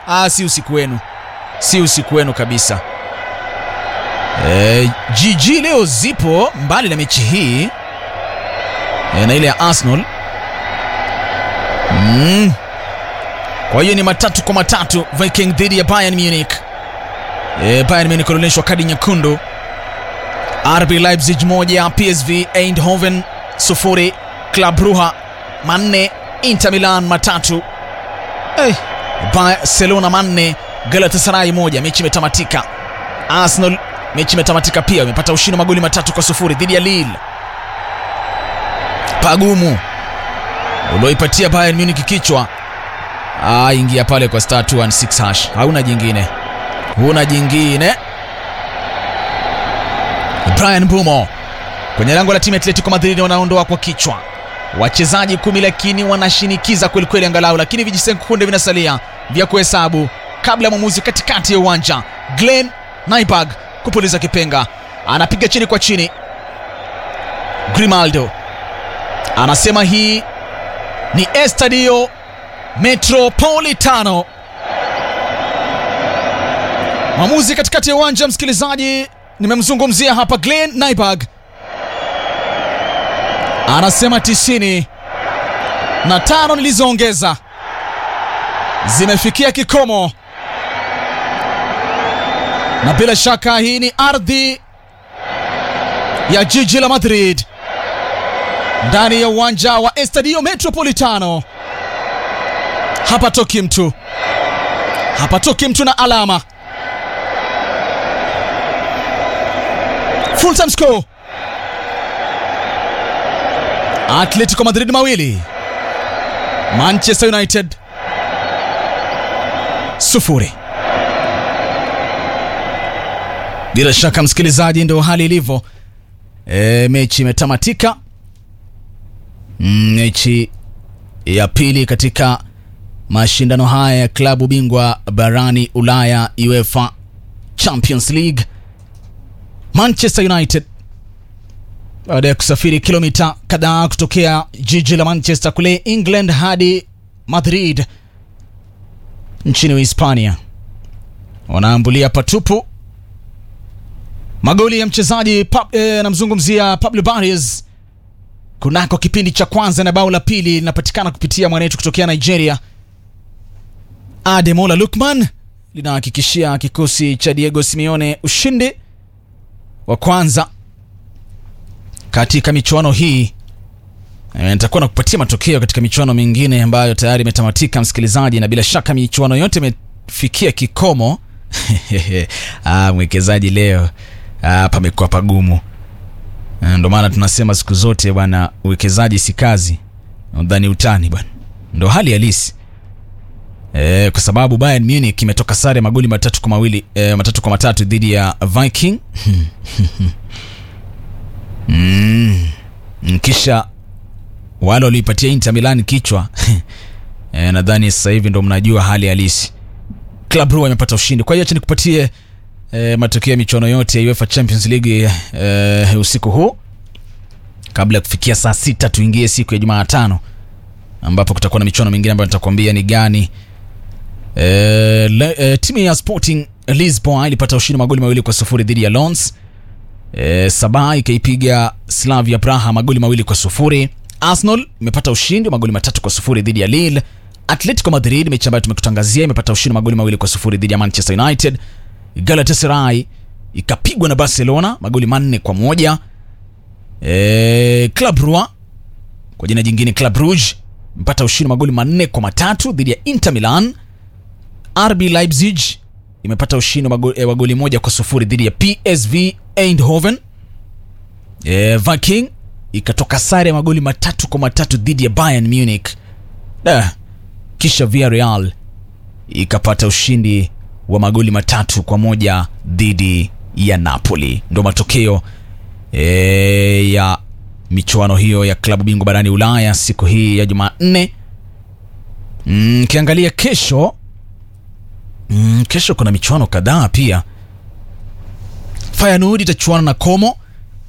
si usiku wenu kabisa. GG leo zipo mbali na mechi hii na ile ya Arsenal. Kwa hiyo ni 3-3 Viking dhidi ya Bayern Munich. Bayern Munich kuonyeshwa kadi nyekundu. RB Leipzig 1, PSV Eindhoven 0, Club Brugge 4, Inter Milan 3, Barcelona 4, Galatasaray 1. Mechi imetamatika. Arsenal mechi imetamatika pia, imepata ushindi magoli 3-0 dhidi ya Lille. Pagumu ulioipatia Bayern Munich kichwa. Ingia pale kwa star 216 hash. Hauna jingine. Brian Bumo kwenye lango la timu ya Atletico Madrid wanaondoa kwa kichwa. Wachezaji 10 lakini wanashinikiza kweli kweli angalau, lakini vijisekunde vinasalia vya kuhesabu kabla mwamuzi katikati ya uwanja Glenn Nyberg kupuliza kipenga. Anapiga chini kwa chini. Grimaldo anasema hii ni Estadio Metropolitano. Mwamuzi katikati ya uwanja, msikilizaji, nimemzungumzia hapa Glenn Nyberg, anasema 95 nilizoongeza zimefikia kikomo, na bila shaka hii ni ardhi ya jiji la Madrid, ndani ya uwanja wa Estadio Metropolitano. Hapatoki mtu na alama. Full time score, Atletico Madrid 2, Manchester United 0. Bila shaka msikilizaji, ndio hali ilivyo. Mechi imetamatika. Mechi ya pili katika mashindano haya ya klabu bingwa barani Ulaya, UEFA Champions League. Manchester United baada ya kusafiri kilomita kadhaa kutokea jiji la Manchester kule England hadi Madrid nchini Uhispania, wanaambulia patupu. Magoli ya mchezaji namzungumzia Pablo Barrios kunako kipindi cha kwanza, na bao la pili linapatikana kupitia mwanetu kutokea Nigeria Ademola Lookman, linahakikishia kikosi cha Diego Simeone ushindi wa kwanza katika michuano hii. Nitakuwa na kupatia matokeo katika michuano mingine ambayo tayari imetamatika, msikilizaji, na bila shaka michuano yote imefikia kikomo. Mwekezaji leo pamekuwa pagumu. Ndio maana tunasema siku zote bwana, uwekezaji si kazi, ndani utani bwana. Ndio hali halisi. Kwa sababu Bayern Munich imetoka sare magoli 3-3 dhidi ya Viking. Kisha wale waliipatia Inter Milan kichwa. Nadhani sasa hivi ndo mnajua hali halisi. Club Brugge imepata ushindi. Kwa hiyo acha nikupatie matokeo ya michuano yote ya UEFA Champions League usiku huu, kabla ya kufikia saa 6 tuingie siku ya Jumatano, ambapo kutakuwa na michuano mingine ambayo nitakwambia ni gani. Timu ya Sporting Lisbon ilipata ushindi magoli 2-0 dhidi ya Lens. Sabah ikaipiga Slavia Praha magoli 2-0. Arsenal imepata ushindi magoli 3-0 dhidi ya Lille. Atletico Madrid, mechi ambayo tumekutangazia, imepata ushindi magoli 2-0 dhidi ya Manchester United. Galatasaray ikapigwa na Barcelona magoli 4-1. Club Brugge, kwa jina jingine Club Brugge, imepata ushindi magoli 4-3 dhidi ya Inter Milan. RB Leipzig imepata ushindi wa goli 1-0 dhidi ya PSV Eindhoven. Viking ikatoka sare magoli 3-3 dhidi ya Bayern Munich. Kisha Villarreal ikapata ushindi wa magoli 3-1 dhidi ya Napoli. Ndio matokeo ya michuano hiyo ya klabu bingwa barani Ulaya siku hii ya Jumanne. Kiangalia kesho, kesho kuna michuano kadhaa pia. Feyenoord itachuana na Como.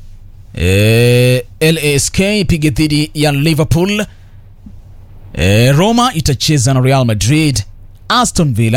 LASK ipige dhidi ya Liverpool. Roma itacheza na Real Madrid. Aston Villa